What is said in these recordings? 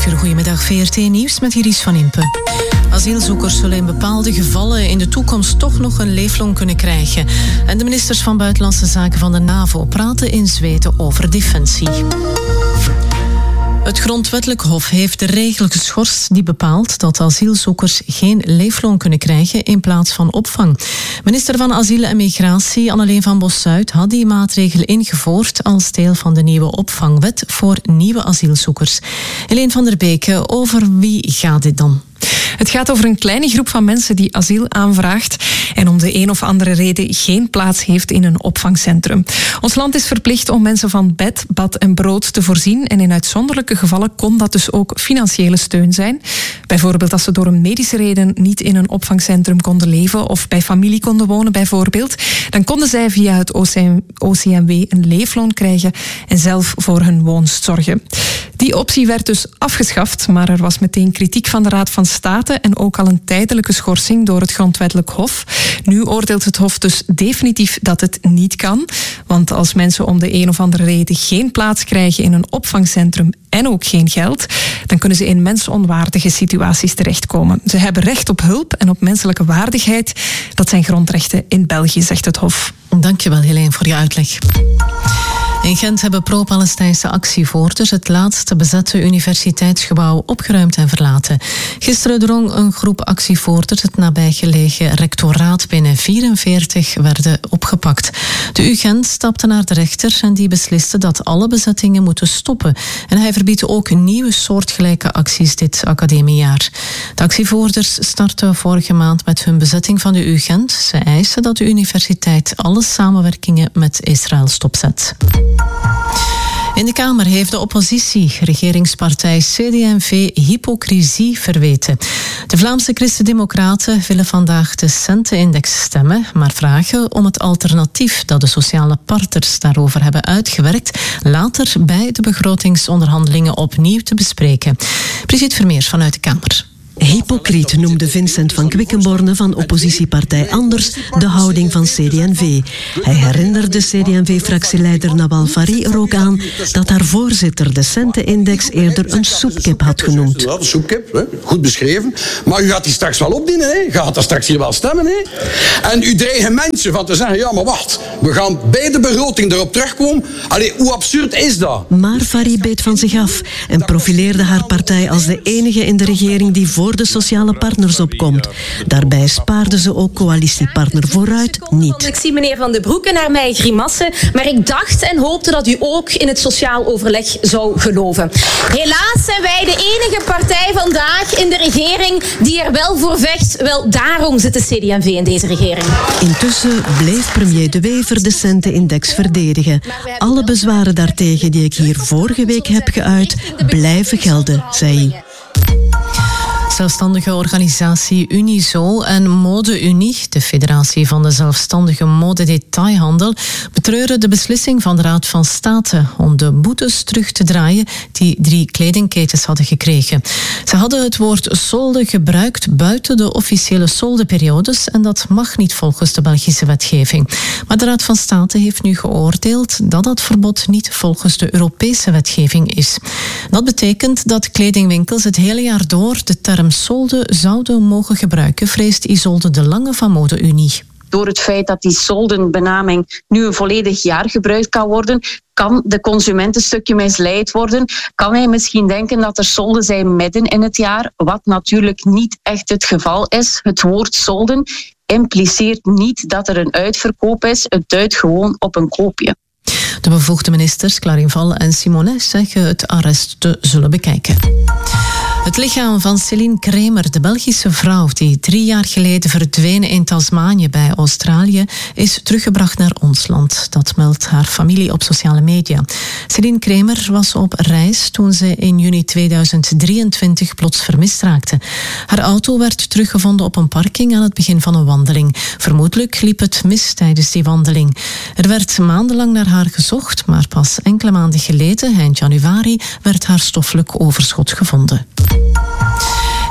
11:00, goedemiddag. VRT Nieuws met Iris van Impe. Asielzoekers zullen in bepaalde gevallen in de toekomst toch nog een leefloon kunnen krijgen. En de ministers van Buitenlandse Zaken van de NAVO praten in Zweden over defensie. Het Grondwettelijk Hof heeft de regel geschorst die bepaalt dat asielzoekers geen leefloon kunnen krijgen in plaats van opvang. Minister van Asiel en Migratie Anneleen van Bossuyt had die maatregel ingevoerd als deel van de nieuwe opvangwet voor nieuwe asielzoekers. Helene van der Beke, over wie gaat dit dan? Het gaat over een kleine groep van mensen die asiel aanvraagt en om de een of andere reden geen plaats heeft in een opvangcentrum. Ons land is verplicht om mensen van bed, bad en brood te voorzien en in uitzonderlijke gevallen kon dat dus ook financiële steun zijn. Bijvoorbeeld als ze door een medische reden niet in een opvangcentrum konden leven of bij familie konden wonen bijvoorbeeld, dan konden zij via het OCMW een leefloon krijgen en zelf voor hun woonst zorgen. Die optie werd dus afgeschaft, maar er was meteen kritiek van de Raad van State en ook al een tijdelijke schorsing door het Grondwettelijk Hof. Nu oordeelt het Hof dus definitief dat het niet kan, want als mensen om de een of andere reden geen plaats krijgen in een opvangcentrum en ook geen geld, dan kunnen ze in mensonwaardige situaties terechtkomen. Ze hebben recht op hulp en op menselijke waardigheid. Dat zijn grondrechten in België, zegt het Hof. Dankjewel Helene voor je uitleg. In Gent hebben pro-Palestijnse actievoerders het laatste bezette universiteitsgebouw opgeruimd en verlaten. Gisteren drong een groep actievoerders het nabijgelegen rectoraat binnen. 44 werden opgepakt. De UGent stapte naar de rechter en die besliste dat alle bezettingen moeten stoppen. En hij verbiedt ook nieuwe soortgelijke acties dit academiejaar. De actievoerders startten vorige maand met hun bezetting van de UGent. Ze eisen dat de universiteit alle samenwerkingen met Israël stopzet. In de Kamer heeft de oppositie regeringspartij CD&V hypocrisie verweten. De Vlaamse Christen-Democraten willen vandaag de Centenindex stemmen, maar vragen om het alternatief dat de sociale partners daarover hebben uitgewerkt later bij de begrotingsonderhandelingen opnieuw te bespreken. Brigitte Vermeers vanuit de Kamer. Hypocriet noemde Vincent van Quickenborne van oppositiepartij Anders de houding van CD&V. Hij herinnerde CD&V-fractieleider Nawal Fari er ook aan dat haar voorzitter de Centenindex eerder een soepkip had genoemd. Ja, de soepkip, goed beschreven. Maar u gaat die straks wel opdienen, hè? U gaat daar straks hier wel stemmen. Hè? En u dreigen mensen van te zeggen, ja maar wacht, we gaan bij de begroting erop terugkomen. Allee, hoe absurd is dat? Maar Fari beet van zich af en profileerde haar partij als de enige in de regering die voor de sociale partners opkomt. Daarbij spaarde ze ook coalitiepartner Vooruit niet. Ik zie meneer Van den Broeke naar mij grimassen, maar ik dacht en hoopte dat u ook in het sociaal overleg zou geloven. Helaas zijn wij de enige partij vandaag in de regering die er wel voor vecht. Wel, daarom zit de CD&V in deze regering. Intussen bleef premier De Wever de Centenindex verdedigen. Alle bezwaren daartegen die ik hier vorige week heb geuit, blijven gelden, zei hij. Zelfstandige organisatie Unizo en Mode Unie, de federatie van de zelfstandige modedetailhandel, betreuren de beslissing van de Raad van State om de boetes terug te draaien die 3 kledingketens hadden gekregen. Ze hadden het woord solde gebruikt buiten de officiële soldeperiodes en dat mag niet volgens de Belgische wetgeving. Maar de Raad van State heeft nu geoordeeld dat dat verbod niet volgens de Europese wetgeving is. Dat betekent dat kledingwinkels het hele jaar door de term solde zouden mogen gebruiken, vreest Isolde de Lange van Mode Unie. Door het feit dat die soldenbenaming nu een volledig jaar gebruikt kan worden, kan de consument een stukje misleid worden. Kan hij misschien denken dat er solden zijn midden in het jaar, wat natuurlijk niet echt het geval is. Het woord solden impliceert niet dat er een uitverkoop is. Het duidt gewoon op een koopje. De bevoegde ministers Clarin Val en Simonet zeggen het arrest te zullen bekijken. Het lichaam van Céline Kremer, de Belgische vrouw die 3 jaar geleden verdween in Tasmanië bij Australië, is teruggebracht naar ons land. Dat meldt haar familie op sociale media. Céline Kremer was op reis toen ze in juni 2023 plots vermist raakte. Haar auto werd teruggevonden op een parking aan het begin van een wandeling. Vermoedelijk liep het mis tijdens die wandeling. Er werd maandenlang naar haar gezocht, maar pas enkele maanden geleden, eind januari, werd haar stoffelijk overschot gevonden.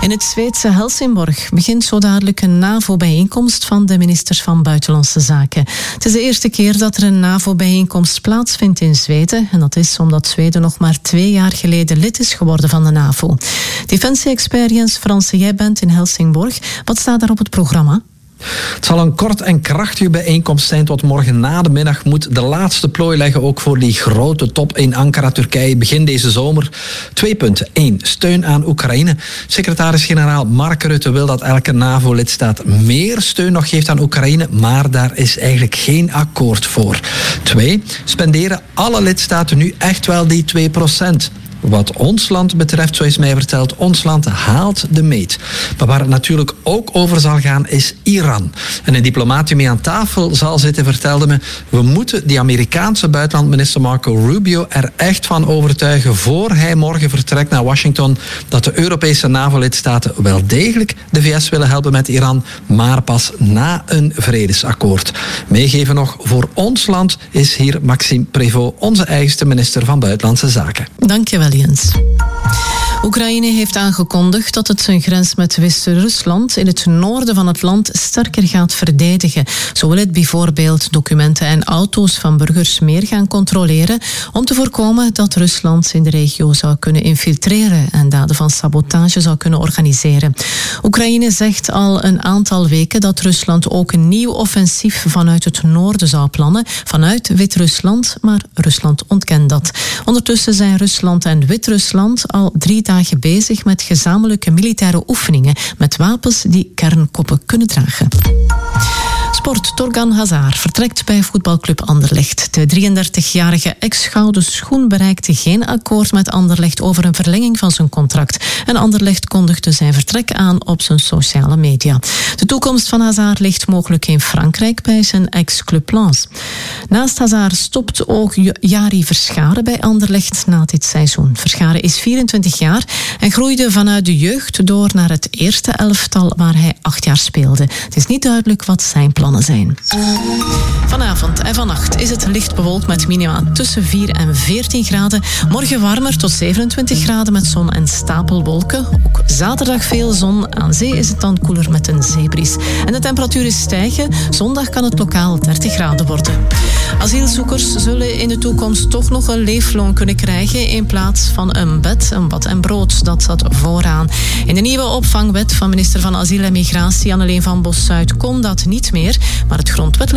In het Zweedse Helsingborg begint zo dadelijk een NAVO-bijeenkomst van de ministers van Buitenlandse Zaken. Het is de eerste keer dat er een NAVO-bijeenkomst plaatsvindt in Zweden. En dat is omdat Zweden nog maar 2 jaar geleden lid is geworden van de NAVO. Defensie-expert Jens Fransen, jij bent in Helsingborg. Wat staat daar op het programma? Het zal een kort en krachtige bijeenkomst zijn tot morgen na de middag moet de laatste plooi leggen ook voor die grote top in Ankara, Turkije, begin deze zomer. 2 punten. 1. Steun aan Oekraïne. Secretaris-generaal Mark Rutte wil dat elke NAVO-lidstaat meer steun nog geeft aan Oekraïne, maar daar is eigenlijk geen akkoord voor. 2. Spenderen alle lidstaten nu echt wel die 2%. Wat ons land betreft, zo is mij verteld, ons land haalt de meet. Maar waar het natuurlijk ook over zal gaan, is Iran. En een diplomaat die mee aan tafel zal zitten vertelde me, we moeten die Amerikaanse buitenlandminister Marco Rubio er echt van overtuigen voor hij morgen vertrekt naar Washington dat de Europese NAVO-lidstaten wel degelijk de VS willen helpen met Iran, maar pas na een vredesakkoord. Meegeven nog, voor ons land is hier Maxime Prévost, onze eigenste minister van Buitenlandse Zaken. Dankjewel, Jens. Oekraïne heeft aangekondigd dat het zijn grens met Wit-Rusland in het noorden van het land sterker gaat verdedigen. Zo wil het bijvoorbeeld documenten en auto's van burgers meer gaan controleren om te voorkomen dat Rusland in de regio zou kunnen infiltreren en daden van sabotage zou kunnen organiseren. Oekraïne zegt al een aantal weken dat Rusland ook een nieuw offensief vanuit het noorden zou plannen, vanuit Wit-Rusland, maar Rusland ontkent dat. Ondertussen zijn Rusland en Wit-Rusland al 3 dagen bezig met gezamenlijke militaire oefeningen met wapens die kernkoppen kunnen dragen. Sport. Torgan Hazard vertrekt bij voetbalclub Anderlecht. De 33-jarige ex-gouden schoen bereikte geen akkoord met Anderlecht over een verlenging van zijn contract. En Anderlecht kondigde zijn vertrek aan op zijn sociale media. De toekomst van Hazard ligt mogelijk in Frankrijk bij zijn ex-club Lens. Naast Hazard stopt ook Jari Verscharen bij Anderlecht na dit seizoen. Verscharen is 24 jaar en groeide vanuit de jeugd door naar het eerste elftal waar hij 8 jaar speelde. Het is niet duidelijk wat zijn plannen zijn. Vanavond en vannacht is het licht bewolkt met minima tussen 4 en 14 graden. Morgen warmer tot 27 graden met zon en stapelwolken. Ook zaterdag veel zon. Aan zee is het dan koeler met een zeebries. En de temperaturen stijgen. Zondag kan het lokaal 30 graden worden. Asielzoekers zullen in de toekomst toch nog een leefloon kunnen krijgen in plaats van een bed, een bad en brood. Dat staat vooraan. In de nieuwe opvangwet van minister van Asiel en Migratie Anneleen van Bos-Zuid kon dat niet meer, maar het grondwettelijk